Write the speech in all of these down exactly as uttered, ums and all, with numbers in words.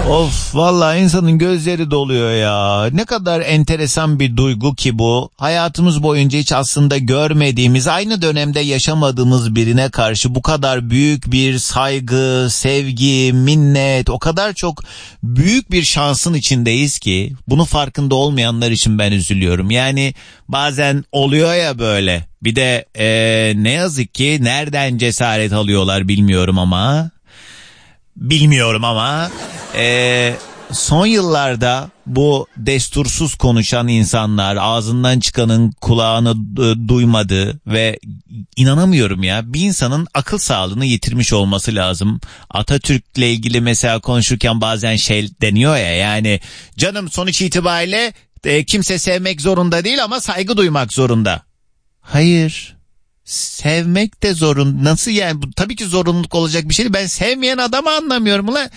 Of vallahi insanın gözleri doluyor ya. Ne kadar enteresan bir duygu ki bu. Hayatımız boyunca hiç aslında görmediğimiz, aynı dönemde yaşamadığımız birine karşı bu kadar büyük bir saygı, sevgi, minnet, o kadar çok büyük bir şansın içindeyiz ki bunu farkında olmayanlar için ben üzülüyorum. Yani bazen oluyor ya böyle. Bir de ee, ne yazık ki nereden cesaret alıyorlar bilmiyorum ama... Bilmiyorum ama e, son yıllarda bu destursuz konuşan insanlar, ağzından çıkanın kulağını e, duymadı ve inanamıyorum ya, bir insanın akıl sağlığını yitirmiş olması lazım. Atatürk'le ilgili mesela konuşurken bazen şey deniyor ya, yani canım sonuç itibariyle e, kimse sevmek zorunda değil ama saygı duymak zorunda. Hayır. Sevmek de zorun. Nasıl yani? Bu tabii ki zorunluluk olacak bir şey. Ben sevmeyen adamı anlamıyorum ulan.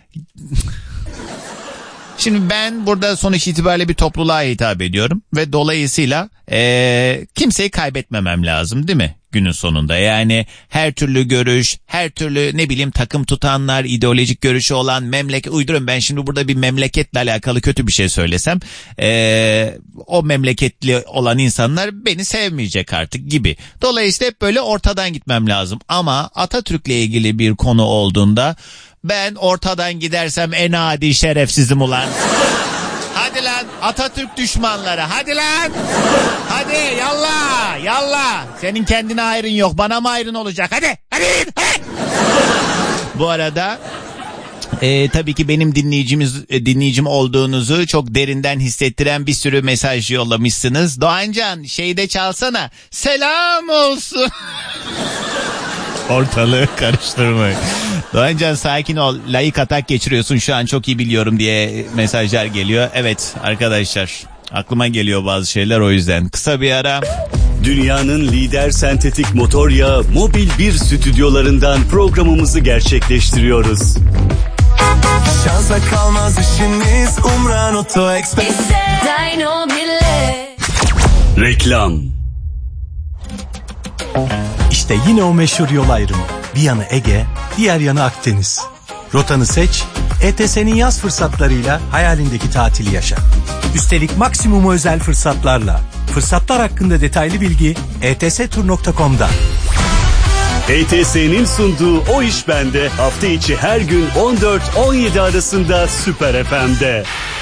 Şimdi ben burada sonuç itibariyle bir topluluğa hitap ediyorum ve dolayısıyla ee, kimseyi kaybetmemem lazım, değil mi? Günün sonunda yani her türlü görüş, her türlü ne bileyim takım tutanlar, ideolojik görüşü olan, memleket uyduruyorum ben şimdi burada bir memleketle alakalı kötü bir şey söylesem ee, o memleketli olan insanlar beni sevmeyecek artık gibi. Dolayısıyla hep böyle ortadan gitmem lazım ama Atatürk'le ilgili bir konu olduğunda ben ortadan gidersem en adi şerefsizim ulan. Hadi lan Atatürk düşmanları, hadi lan. Hadi yallah yallah. Senin kendine hayrın yok, bana mı hayrın olacak? Hadi hadi hadi. Bu arada e, tabii ki benim dinleyicimiz dinleyicim olduğunuzu çok derinden hissettiren bir sürü mesaj yollamışsınız. Doğancan şeyde çalsana. Selam olsun. Ortalığı karıştırmayın. Doğancan sakin ol. Layık atak geçiriyorsun şu an, çok iyi biliyorum diye mesajlar geliyor. Evet arkadaşlar, aklıma geliyor bazı şeyler, o yüzden. Kısa bir ara. Dünyanın lider sentetik motor yağı Mobil bir stüdyolarından programımızı gerçekleştiriyoruz. Şansa kalmaz işiniz Umran Oto Express. Reklam. İşte yine o meşhur yol ayrımı. Bir yanı Ege, diğer yanı Akdeniz. Rotanı seç, E T S'nin yaz fırsatlarıyla hayalindeki tatili yaşa. Üstelik maksimum özel fırsatlarla. Fırsatlar hakkında detaylı bilgi e t s tur nokta com'da. E T S'nin sunduğu O İş Bende hafta içi her gün on dört on yedi arasında Süper F M'de.